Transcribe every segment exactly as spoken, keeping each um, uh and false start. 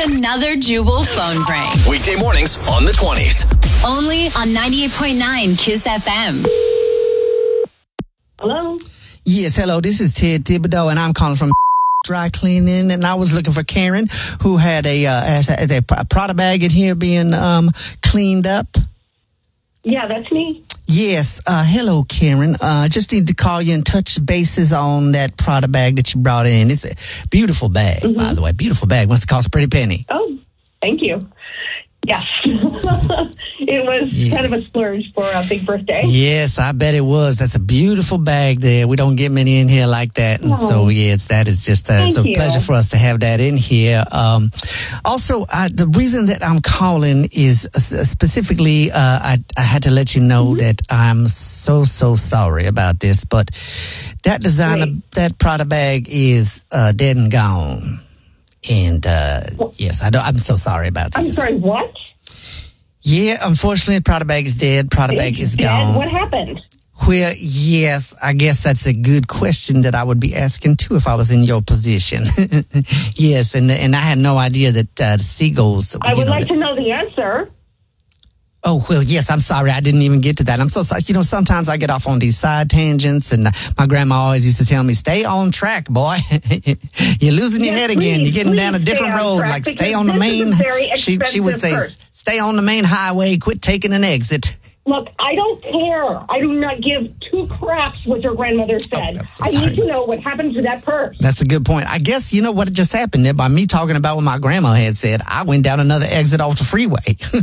another Jubal phone prank. Weekday mornings on the twenties. Only on ninety-eight point nine Kiss F M. Hello? Yes, hello. This is Ted Thibodeau, and I'm calling from dry cleaning, and I was looking for Karen, who had a, uh, has a, a Prada bag in here being um, cleaned up. Yeah, that's me. Yes. Uh, hello, Karen. I uh, just need to call you and touch bases on that Prada bag that you brought in. It's a beautiful bag, mm-hmm. by the way. Beautiful bag. Must have cost a pretty penny. Oh, thank you. Yes. It was yeah. kind of a splurge for a big birthday. Yes, I bet it was. That's a beautiful bag there. We don't get many in here like that. And oh. so, yes, that is just uh, so a pleasure for us to have that in here. Um, also, uh, the reason that I'm calling is uh, specifically, uh, I, I had to let you know mm-hmm. that I'm so, so sorry about this, but that designer, Wait. that Prada bag is uh, dead and gone. And, uh, yes, I don't, I'm so sorry about this. I'm sorry, what? Yeah, unfortunately, Prada bag is dead. Prada bag is dead? gone. What happened? Well, yes, I guess that's a good question that I would be asking, too, if I was in your position. Yes, and and I had no idea that uh, the seagulls... I would know, like that, to know the answer. Oh, well, yes, I'm sorry. I didn't even get to that. I'm so sorry. You know, sometimes I get off on these side tangents, and my grandma always used to tell me, stay on track, boy. You're losing your yes, head please, again. You're getting down a different road. Like, stay on the main... She, she would say, purse. Stay on the main highway. Quit taking an exit. Look, I don't care. I do not give two craps what your grandmother said. Oh, so I need to know what happened to that purse. That's a good point. I guess you know what just happened there by me talking about what my grandma had said. I went down another exit off the freeway.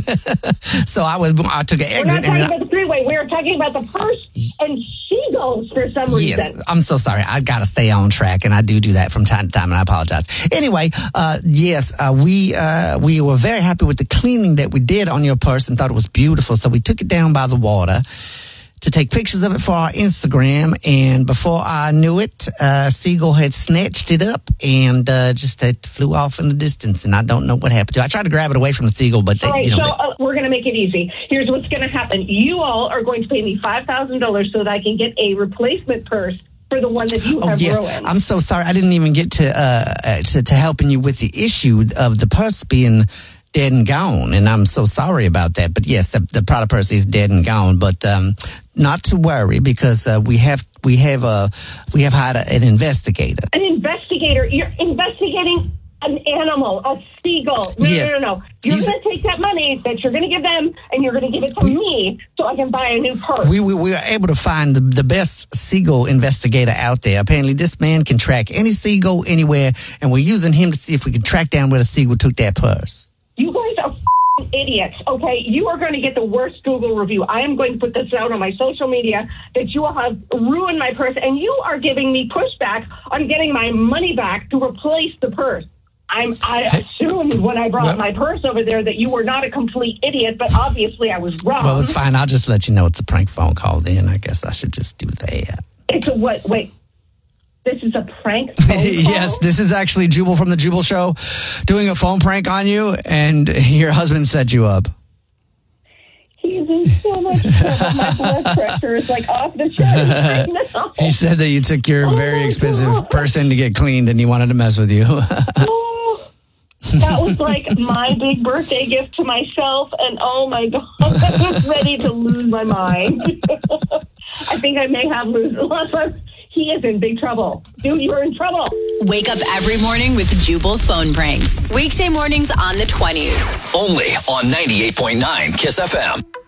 So I was, I took an exit. We're not talking and about I, the freeway. We're talking about the purse and seagulls for some yes, reason. I'm so sorry. I got to stay on track, and I do do that from time to time, and I apologize. Anyway, uh, yes, uh, we uh, we were very happy with the cleaning that we did on your purse and thought it was beautiful. So we took it down by the water to take pictures of it for our Instagram, and before I knew it, uh, Seagull had snatched it up and uh, just it flew off in the distance, and I don't know what happened to it. I tried to grab it away from the Seagull, but they, all right, you know, so uh, we're going to make it easy. Here's what's going to happen. You all are going to pay me five thousand dollars so that I can get a replacement purse for the one that you oh, have yes. ruined. I'm so sorry. I didn't even get to, uh, to to helping you with the issue of the purse being dead and gone, and I'm so sorry about that. But yes, the, the Prada purse is dead and gone. But um, not to worry, because uh, we have we have a we have hired a, an investigator. An investigator? You're investigating an animal, a seagull? No, yes. no, no, no. You're going to take that money that you're going to give them, and you're going to give it to we, me so I can buy a new purse. We we, we were able to find the, the best seagull investigator out there. Apparently, this man can track any seagull anywhere, and we're using him to see if we can track down where the seagull took that purse. You guys are f***ing idiots, okay? You are going to get the worst Google review. I am going to put this out on my social media that you have ruined my purse, and you are giving me pushback on getting my money back to replace the purse. I'm, I assumed when I brought well, my purse over there that you were not a complete idiot, but obviously I was wrong. Well, it's fine. I'll just let you know it's a prank phone call then. I guess I should just do that. It's a what? Wait. This is a prank phone call? Yes, this is actually Jubal from the Jubal Show doing a phone prank on you, and your husband set you up. He's in so much trouble. My blood pressure is like off the chart right now. He said that you took your oh very expensive God. purse in to get cleaned, and he wanted to mess with you. Oh, that was like my big birthday gift to myself, and oh my God, I was ready to lose my mind. I think I may have lost. He is in big trouble. Dude, you're in trouble. Wake up every morning with Jubal phone pranks. Weekday mornings on the twenties. Only on ninety-eight point nine Kiss F M.